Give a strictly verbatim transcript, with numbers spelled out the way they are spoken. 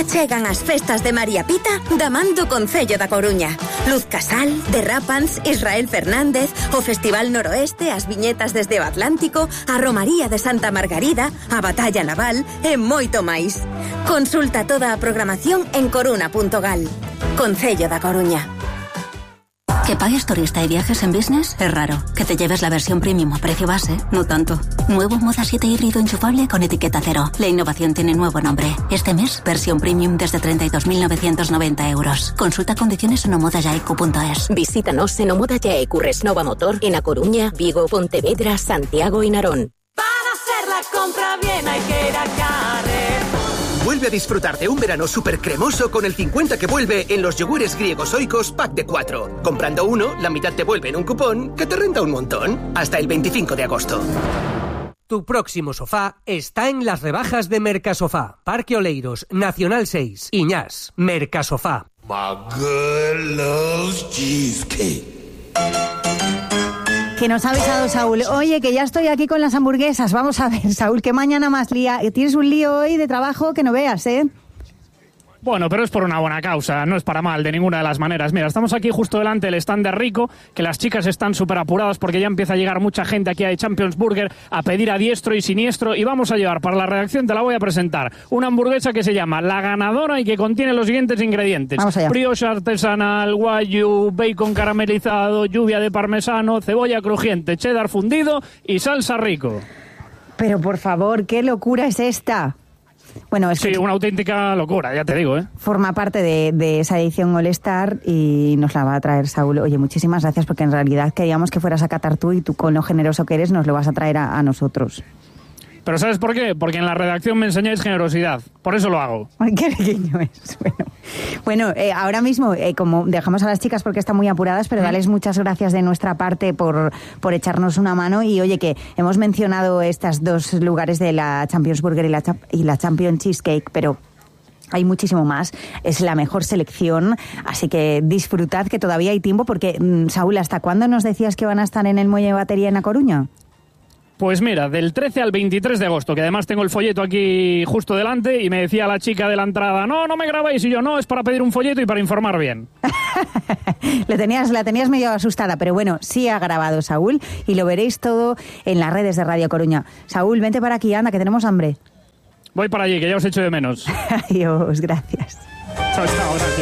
Chegan as festas de María Pita da man do Concello da Coruña. Luz Casal, Derrapans, Israel Fernández, o Festival Noroeste, as viñetas desde o Atlántico, a Romaría de Santa Margarida, a Batalla Naval e moito máis. Consulta toda a programación en coruna punto gal. Concello da Coruña. ¿Que pagues turista y viajes en business? Es raro. Que te lleves la versión premium a precio base, no tanto. Nuevo Moda siete híbrido enchufable con etiqueta cero. La innovación tiene nuevo nombre. Este mes, versión premium desde treinta y dos mil novecientos noventa euros. Consulta condiciones en omodayaeco punto es. Visítanos en Omoda Yaeco Resnova Motor en A Coruña, Vigo, Pontevedra, Santiago y Narón. Para hacer la compra bien hay que ir a Carrefour. Vuelve a disfrutar de un verano súper cremoso con el cincuenta que vuelve en los yogures griegos Oikos pack de cuatro. Comprando uno, la mitad te vuelve en un cupón que te renta un montón. Hasta el veinticinco de agosto. Tu próximo sofá está en las rebajas de Mercasofá. Parque Oleiros, Nacional seis, Iñás, Mercasofá. My girl loves cheesecake. Que nos ha avisado Saúl. Oye, que ya estoy aquí con las hamburguesas. Vamos a ver, Saúl, que mañana más lía. Tienes un lío hoy de trabajo que no veas, ¿eh? Bueno, pero es por una buena causa, no es para mal de ninguna de las maneras. Mira, estamos aquí justo delante del stand de Rico, que las chicas están súper apuradas porque ya empieza a llegar mucha gente aquí a Champions Burger a pedir a diestro y siniestro, y vamos a llevar para la redacción, te la voy a presentar, una hamburguesa que se llama La Ganadora y que contiene los siguientes ingredientes: brioche artesanal, wagyu, bacon caramelizado, lluvia de parmesano, cebolla crujiente, cheddar fundido y salsa Rico. Pero por favor, ¿qué locura es esta? Bueno, es sí, que una auténtica locura, ya te digo, ¿eh? Forma parte de, de esa edición All Star y nos la va a traer Saúl. Oye, muchísimas gracias, porque en realidad queríamos que fueras a catar tú y tú, con lo generoso que eres, nos lo vas a traer a, a nosotros. ¿Pero sabes por qué? Porque en la redacción me enseñáis generosidad. Por eso lo hago. Ay, qué pequeño es. Bueno, bueno eh, ahora mismo, eh, como dejamos a las chicas porque están muy apuradas, pero dales muchas gracias de nuestra parte por, por echarnos una mano. Y oye, que hemos mencionado estos dos lugares de la Champions Burger y la, y la Champions Cheesecake, pero hay muchísimo más. Es la mejor selección, así que disfrutad, que todavía hay tiempo, porque, Saúl, ¿hasta cuándo nos decías que van a estar en el Muelle de Batería en A Coruña? Pues mira, del trece al veintitrés de agosto, que además tengo el folleto aquí justo delante, y me decía la chica de la entrada, no, no me grabáis, y yo, no, es para pedir un folleto y para informar bien. Le tenías, la tenías medio asustada, pero bueno, sí ha grabado Saúl, y lo veréis todo en las redes de Radio Coruña. Saúl, vente para aquí, anda, que tenemos hambre. Voy para allí, que ya os echo de menos. Adiós, gracias. Chao, chao, gracias.